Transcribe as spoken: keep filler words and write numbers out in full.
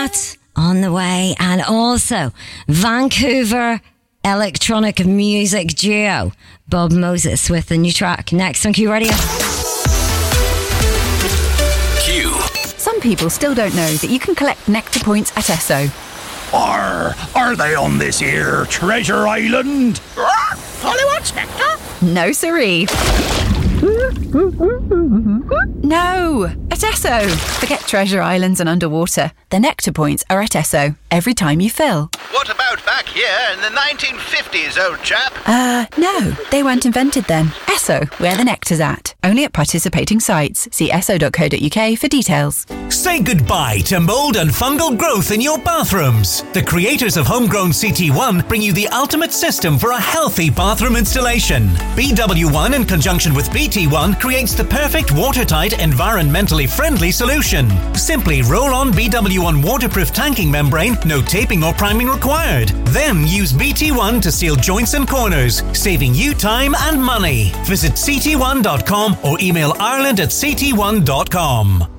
That on the way. And also Vancouver electronic music duo Bob Moses with the new track next on Q Radio. Q. Some people still don't know that you can collect Nectar points at Esso. Are, are they on this here Treasure Island? Hollywood's Nectar? No, siree. No, at Esso. Forget treasure islands and underwater. The Nectar points are at Esso every time you fill. What about back here in the nineteen fifties, old chap? Uh, no, they weren't invented then. Esso, where the nectar's at. Only at participating sites. See esso dot co dot uk for details. Say goodbye to mold and fungal growth in your bathrooms. The creators of Homegrown C T one bring you the ultimate system for a healthy bathroom installation. B W one, in conjunction with B T one, creates the perfect watertight, environmentally friendly solution. Simply roll on B W one waterproof tanking membrane, no taping or priming required. Then use B T one to seal joints and corners, saving you time and money. Visit c t one dot com or email ireland at c t one dot com.